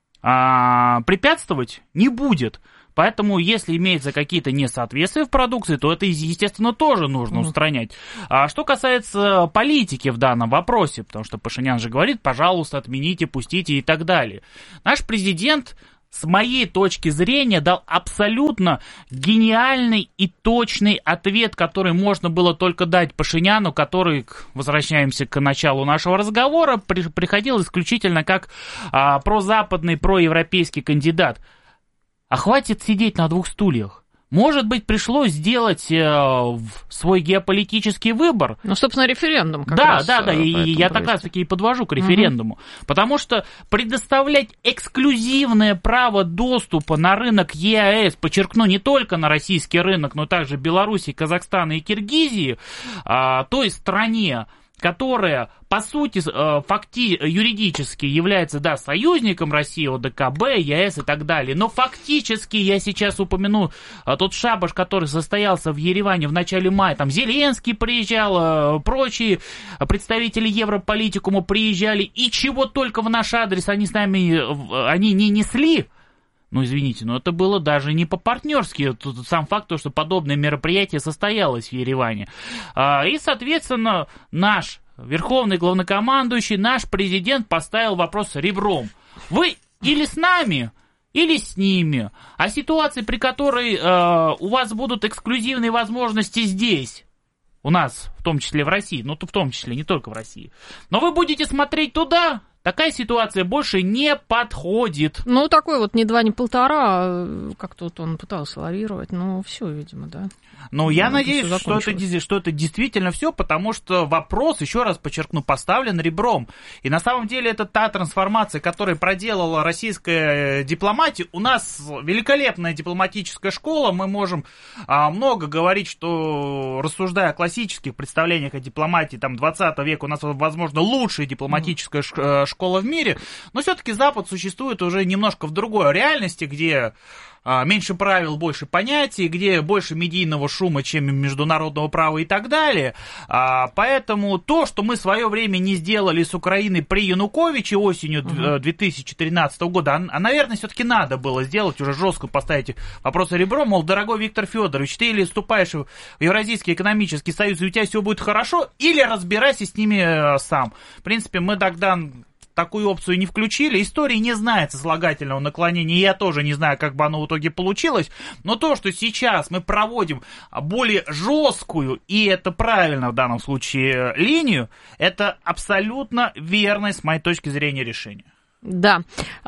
препятствовать не будет. Поэтому, если имеются какие-то несоответствия в продукции, то это, естественно, тоже нужно устранять. А что касается политики в данном вопросе, потому что Пашинян же говорит, пожалуйста, отмените, пустите и так далее. Наш президент, с моей точки зрения, дал абсолютно гениальный и точный ответ, который можно было только дать Пашиняну, который, возвращаемся к началу нашего разговора, приходил исключительно как прозападный, проевропейский кандидат. А хватит сидеть на двух стульях. Может быть, пришлось сделать свой геополитический выбор. Собственно, референдум как раз. Да, я так раз таки и подвожу к референдуму. Потому что предоставлять эксклюзивное право доступа на рынок ЕАЭС, подчеркну, не только на российский рынок, но также Беларуси, Казахстана и Киргизии, той стране, которая, по сути, юридически является, союзником России, ОДКБ, ЕАЭС и так далее, но фактически, я сейчас упомяну тот шабаш, который состоялся в Ереване в начале мая, там Зеленский приезжал, прочие представители Европолитикума приезжали, и чего только в наш адрес они не несли. Извините, но это было даже не по-партнерски. Тут сам факт, что подобное мероприятие состоялось в Ереване. И, соответственно, наш верховный главнокомандующий, наш президент поставил вопрос ребром. Вы или с нами, или с ними. А ситуации, при которой у вас будут эксклюзивные возможности здесь, у нас, в том числе в России, в том числе не только в России, но вы будете смотреть туда, такая ситуация больше не подходит. Такой вот ни два, ни полтора, как-то он пытался лавировать, все, видимо, да. Я надеюсь, что это действительно все, потому что вопрос, еще раз подчеркну, поставлен ребром. И на самом деле это та трансформация, которую проделала российская дипломатия. У нас великолепная дипломатическая школа, мы можем много говорить, что, рассуждая о классических представлениях о дипломатии, 20 века, у нас, возможно, лучшая дипломатическая школа в мире, но все-таки Запад существует уже немножко в другой реальности, где меньше правил, больше понятий, где больше медийного шума, чем международного права и так далее. Поэтому то, что мы в свое время не сделали с Украиной при Януковиче осенью 2013 года, наверное, все-таки надо было сделать, уже жестко поставить вопрос ребром, мол, дорогой Виктор Федорович, ты или вступаешь в Евразийский экономический союз, и у тебя все будет хорошо, или разбирайся с ними сам. В принципе, мы тогда такую опцию не включили. История не знает сослагательного наклонения, я тоже не знаю, как бы оно в итоге получилось, но то, что сейчас мы проводим более жесткую, и это правильно в данном случае, линию, это абсолютно верное, с моей точки зрения, решение. Да,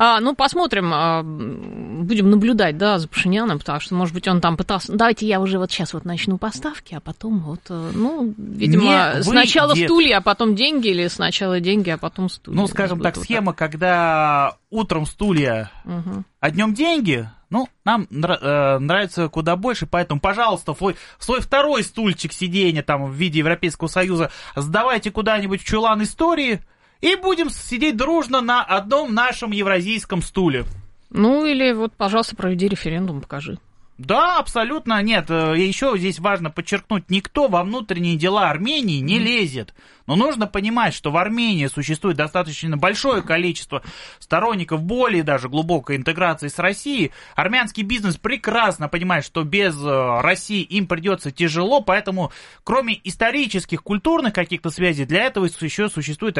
посмотрим, будем наблюдать, за Пашиняном, потому что, может быть, он там пытался, давайте я уже сейчас начну поставки, а потом видимо, сначала стулья, а потом деньги, или сначала деньги, а потом стулья. Скажем так, схема, когда утром стулья, а днем деньги, нам нравится куда больше, поэтому, пожалуйста, свой второй стульчик сиденья в виде Европейского Союза сдавайте куда-нибудь в чулан истории, и будем сидеть дружно на одном нашем евразийском стуле. Или пожалуйста, проведи референдум, покажи. Да, абсолютно нет. Еще здесь важно подчеркнуть, никто во внутренние дела Армении не лезет. Но нужно понимать, что в Армении существует достаточно большое количество сторонников более даже глубокой интеграции с Россией. Армянский бизнес прекрасно понимает, что без России им придется тяжело, поэтому кроме исторических, культурных каких-то связей, для этого еще существуют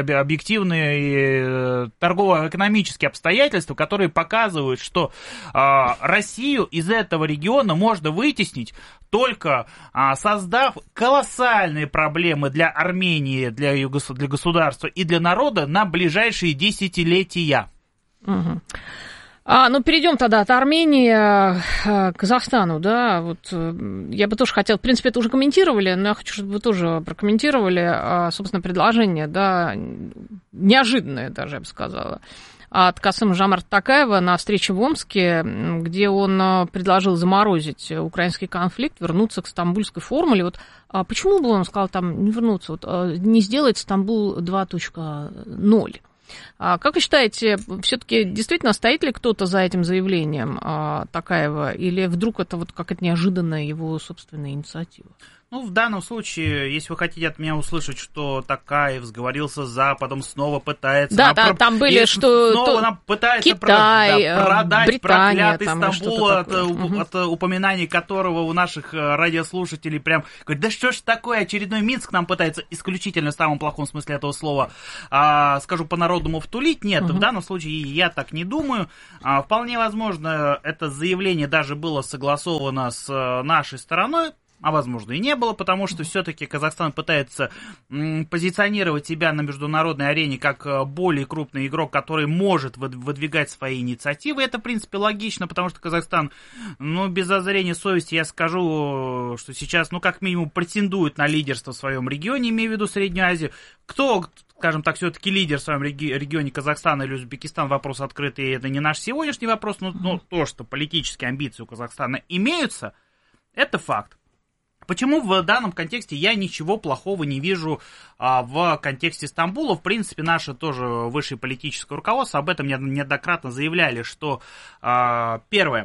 объективные торгово-экономические обстоятельства, которые показывают, что Россию из этого региона можно вытеснить, только создав колоссальные проблемы для Армении, для государства и для народа на ближайшие десятилетия. Угу. Ну, перейдем тогда от Армении к Казахстану, да, вот я бы тоже хотела, в принципе, это уже комментировали, но я хочу, чтобы вы тоже прокомментировали, собственно, предложение, да, неожиданное даже, я бы сказала, от Касым-Жомарта Токаева на встрече в Омске, где он предложил заморозить украинский конфликт, вернуться к стамбульской формуле. Вот почему бы он сказал там не вернуться, вот, не сделать Стамбул 2.0? Как вы считаете, все-таки действительно стоит ли кто-то за этим заявлением Токаева, или вдруг это вот какая-то неожиданная его собственная инициатива? Ну, в данном случае, если вы хотите от меня услышать, что Токаев сговорился с Западом, снова пытается... Да, там были, что... Снова пытается Китай, продать Британия, проклятый Стамбул, от упоминаний которого у наших радиослушателей прям... Говорят, да что ж такое, очередной Минск нам пытается исключительно в самом плохом смысле этого слова, скажу по-народному, втулить. Нет, в данном случае я так не думаю. Вполне возможно, это заявление даже было согласовано с нашей стороной, а возможно и не было, потому что все-таки Казахстан пытается позиционировать себя на международной арене как более крупный игрок, который может выдвигать свои инициативы. Это, в принципе, логично, потому что Казахстан, без зазрения совести я скажу, что сейчас, как минимум, претендует на лидерство в своем регионе, имею в виду Среднюю Азию. Кто, скажем так, все-таки лидер в своем регионе, Казахстан или Узбекистан, вопрос открытый, это не наш сегодняшний вопрос, но то, что политические амбиции у Казахстана имеются, это факт. Почему в данном контексте я ничего плохого не вижу в контексте Стамбула? В принципе, наше тоже высшее политическое руководство об этом неоднократно заявляли, что первое,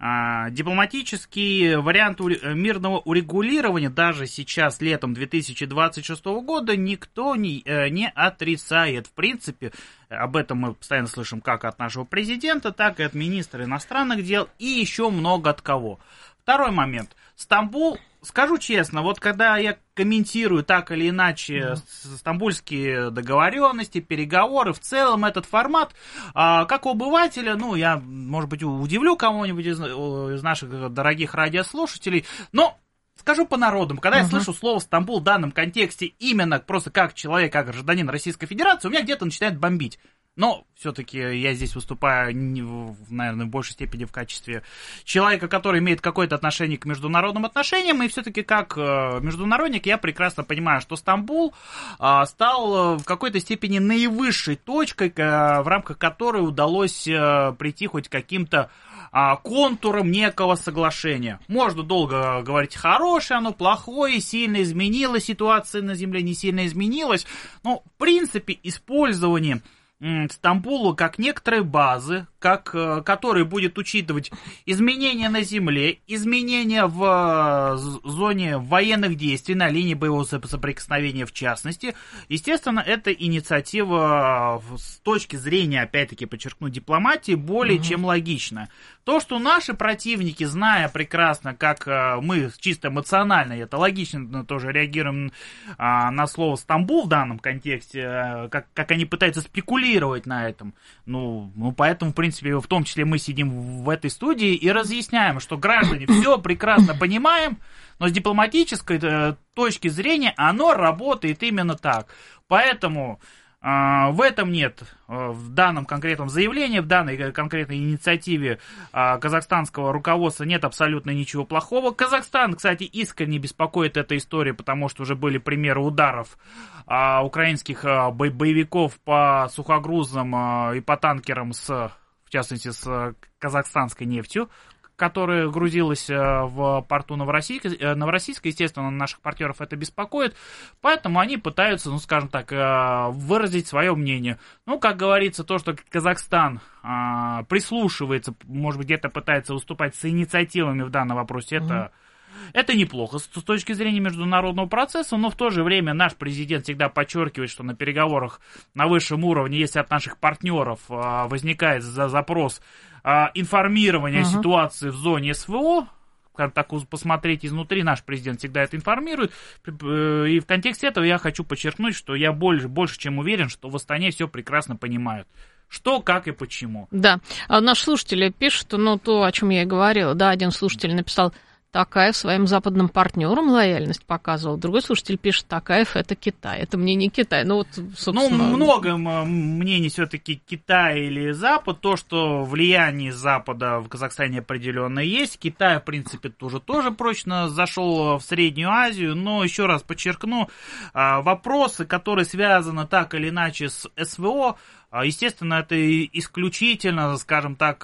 дипломатический вариант мирного урегулирования даже сейчас, летом 2026 года, никто не отрицает. В принципе, об этом мы постоянно слышим как от нашего президента, так и от министра иностранных дел и еще много от кого. Второй момент. Стамбул, скажу честно, вот когда я комментирую так или иначе стамбульские договоренности, переговоры, в целом этот формат, как у обывателя, я, может быть, удивлю кого-нибудь из наших дорогих радиослушателей, но скажу по народам, когда я слышу слово «Стамбул» в данном контексте именно просто как человек, как гражданин Российской Федерации, у меня где-то начинает бомбить. Но все-таки я здесь выступаю, наверное, в большей степени в качестве человека, который имеет какое-то отношение к международным отношениям. И все-таки как международник я прекрасно понимаю, что Стамбул стал в какой-то степени наивысшей точкой, в рамках которой удалось прийти хоть к каким-то контурам некого соглашения. Можно долго говорить, хорошее оно, плохое, сильно изменилась ситуация на земле, не сильно изменилась. Но, в принципе, использование Стамбулу как некоторой базы, который будет учитывать изменения на земле, изменения в зоне военных действий, на линии боевого соприкосновения в частности. Естественно, эта инициатива с точки зрения, опять-таки, подчеркну, дипломатии, более чем логична. То, что наши противники, зная прекрасно, как мы чисто эмоционально, это логично, тоже реагируем на слово «Стамбул» в данном контексте, как они пытаются спекулировать на этом, поэтому, в принципе, в том числе мы сидим в этой студии и разъясняем, что граждане все прекрасно понимаем, но с дипломатической точки зрения оно работает именно так. Поэтому в этом нет, в данном конкретном заявлении, в данной конкретной инициативе казахстанского руководства нет абсолютно ничего плохого. Казахстан, кстати, искренне беспокоит эта история, потому что уже были примеры ударов украинских боевиков по сухогрузам и по танкерам, в частности, с казахстанской нефтью, которая грузилась в порту Новороссийска. Естественно, наших партнеров это беспокоит, поэтому они пытаются, скажем так, выразить свое мнение. Как говорится, то, что Казахстан прислушивается, может быть, где-то пытается выступать с инициативами в данном вопросе, Это неплохо с точки зрения международного процесса, но в то же время наш президент всегда подчеркивает, что на переговорах на высшем уровне, если от наших партнеров возникает запрос информирования о ситуации в зоне СВО, так посмотреть изнутри, наш президент всегда это информирует. И в контексте этого я хочу подчеркнуть, что я больше чем уверен, что в Астане все прекрасно понимают. Что, как и почему. Да, наш слушатель пишет, то, о чем я и говорила. Да, один слушатель написал: Такаев своим западным партнерам лояльность показывал. Другой слушатель пишет: Такаев — это Китай. Это мнение Китая. Собственно... много мнений все-таки Китай или Запад. То, что влияние Запада в Казахстане определенно есть. Китай, в принципе, тоже прочно зашел в Среднюю Азию. Но, еще раз подчеркну, вопросы, которые связаны так или иначе с СВО, естественно, это исключительно, скажем так,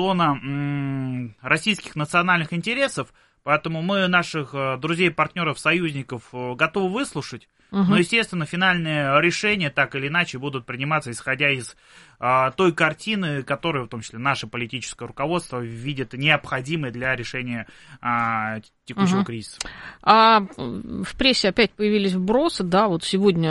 зона российских национальных интересов. Поэтому мы наших друзей, партнеров, союзников готовы выслушать. Но, естественно, финальные решения так или иначе будут приниматься, исходя из той картины, которую, в том числе, наше политическое руководство видит необходимой для решения текущего кризиса. А в прессе опять появились вбросы, да, вот сегодня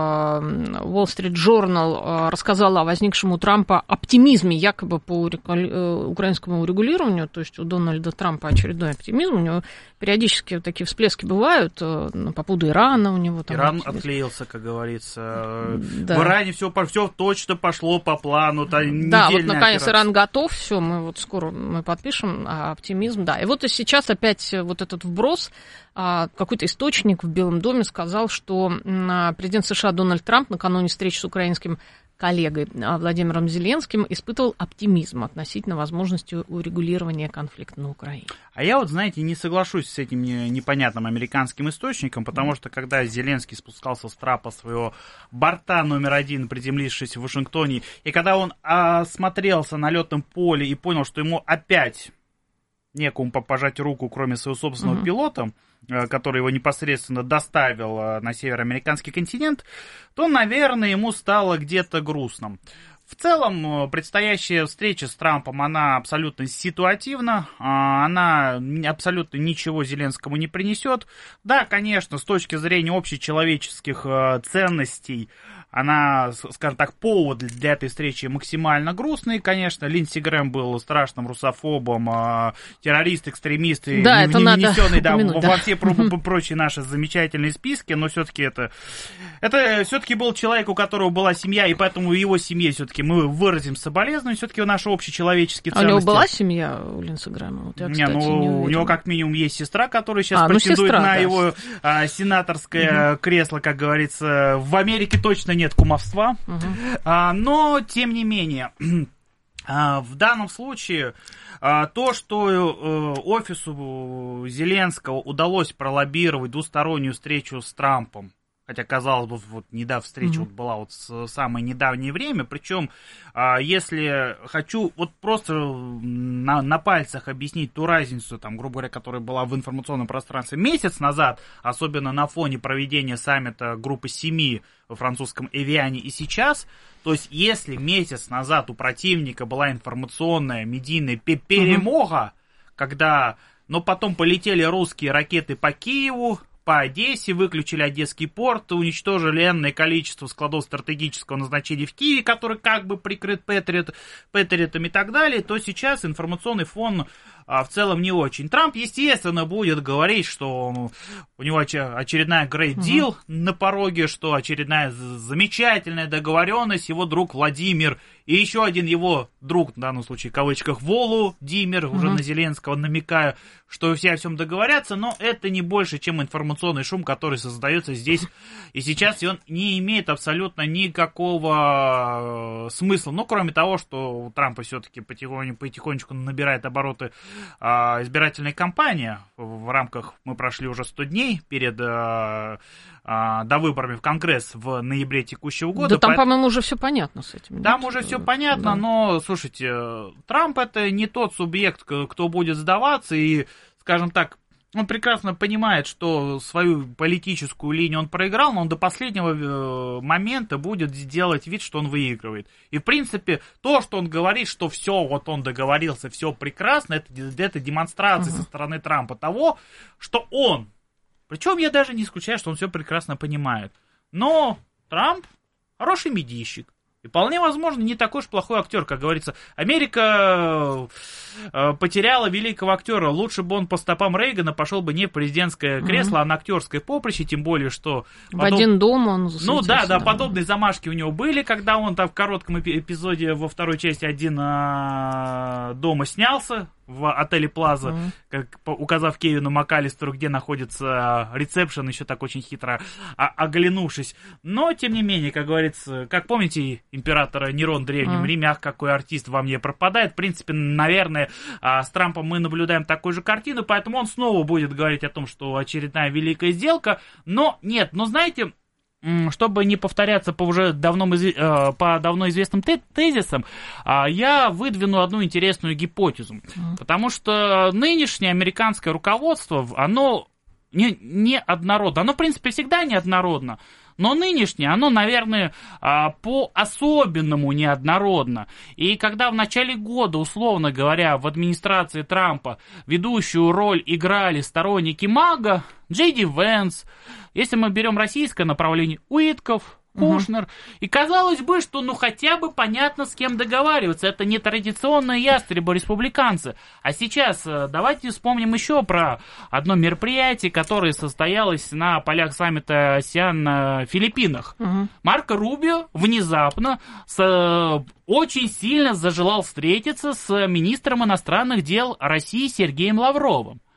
Wall Street Journal рассказала о возникшем у Трампа оптимизме якобы по украинскому урегулированию, то есть у Дональда Трампа очередной оптимизм, у него периодически такие всплески бывают по поводу Ирана, у него там... Иран отклеился, как говорится. Да. В Иране все точно пошло по плану. Да, вот наконец Иран готов, все, скоро мы подпишем оптимизм, да. И вот и сейчас опять вот этот вброс, какой-то источник в Белом доме сказал, что президент США Дональд Трамп накануне встречи с украинским коллегой Владимиром Зеленским испытывал оптимизм относительно возможности урегулирования конфликта на Украине. А я знаете, не соглашусь с этим непонятным американским источником, потому что когда Зеленский спускался с трапа своего борта номер 1, приземлившись в Вашингтоне, и когда он осмотрелся на летном поле и понял, что ему опять некому пожать руку, кроме своего собственного пилота, который его непосредственно доставил на североамериканский континент, то, наверное, ему стало где-то грустно. В целом, предстоящая встреча с Трампом, она абсолютно ситуативна, она абсолютно ничего Зеленскому не принесет. Да, конечно, с точки зрения общечеловеческих ценностей, она, скажем так, повод для этой встречи максимально грустный. Конечно, Линдси Грэм был страшным русофобом, террорист, экстремист, да, не внесенный во все прочие наши замечательные списки, но все-таки это все-таки был человек, у которого была семья, и поэтому его семье все-таки мы выразим соболезнования, все-таки наши общечеловеческие ценности. А у него была семья у Линдси Грэма? Вот я, кстати, у него как минимум есть сестра, которая сейчас претендует на его сенаторское кресло, как говорится. В Америке точно нет кумовства, но тем не менее в данном случае то, что офису Зеленского удалось пролоббировать двустороннюю встречу с Трампом, хотя, казалось бы, встреча была в самое недавнее время, причем, если хочу просто на пальцах объяснить ту разницу, грубо говоря, которая была в информационном пространстве месяц назад, особенно на фоне проведения саммита группы 7 во французском Эвиане и сейчас, то есть если месяц назад у противника была информационная медийная перемога, но потом полетели русские ракеты по Киеву, по Одессе, выключили Одесский порт, уничтожили энное количество складов стратегического назначения в Киеве, который как бы прикрыт Патриотом и так далее, то сейчас информационный фон в целом не очень. Трамп, естественно, будет говорить, что у него очередная Great Deal на пороге, что очередная замечательная договоренность, его друг Владимир и еще один его друг, в данном случае в кавычках, Володимир, уже на Зеленского намекая, что все о всем договорятся, но это не больше, чем информационный шум, который создается здесь и сейчас, и он не имеет абсолютно никакого смысла, кроме того, что у Трампа все-таки потихонечку набирает обороты избирательная кампания. В рамках мы прошли уже 100 дней перед выборами в Конгресс в ноябре текущего года. Да там, по-моему, уже все понятно с этим. Там уже все понятно, но, слушайте, Трамп это не тот субъект, кто будет сдаваться, и, скажем так, Он прекрасно понимает, что свою политическую линию он проиграл, но он до последнего момента будет делать вид, что он выигрывает. И, в принципе, то, что он говорит, что все, вот он договорился, все прекрасно, это демонстрация со стороны Трампа того, что он, причем я даже не исключаю, что он все прекрасно понимает, но Трамп хороший медийщик. И вполне возможно, не такой уж плохой актер, как говорится. Америка потеряла великого актера. Лучше бы он по стопам Рейгана пошел бы не в президентское кресло, а на актерское поприще, тем более, что... В «Один дом» он засветился. Да, подобные замашки у него были, когда он там в коротком эпизоде во второй части «Один дома» снялся в отеле Плаза, как, указав Кевину МакАлистеру, где находится ресепшн, еще так очень хитро оглянувшись. Но, тем не менее, как говорится, как помните императора Нерон в Древнем Риме, ах, какой артист во мне пропадает. В принципе, наверное, с Трампом мы наблюдаем такую же картину, поэтому он снова будет говорить о том, что очередная великая сделка. Но нет, знаете... Чтобы не повторяться по уже давно известным тезисам, я выдвину одну интересную гипотезу. Потому что нынешнее американское руководство, оно не однородно. Оно, в принципе, всегда неоднородно. Но нынешнее, оно, наверное, по-особенному неоднородно. И когда в начале года, условно говоря, в администрации Трампа ведущую роль играли сторонники МАГА, Джей Ди Венс, если мы берем российское направление, Уитков, Кушнер, и казалось бы, что хотя бы понятно, с кем договариваться. Это не традиционные ястребы республиканцы. А сейчас давайте вспомним еще про одно мероприятие, которое состоялось на полях саммита АСЕАН на Филиппинах. Марко Рубио внезапно очень сильно зажелал встретиться с министром иностранных дел России Сергеем Лавровым.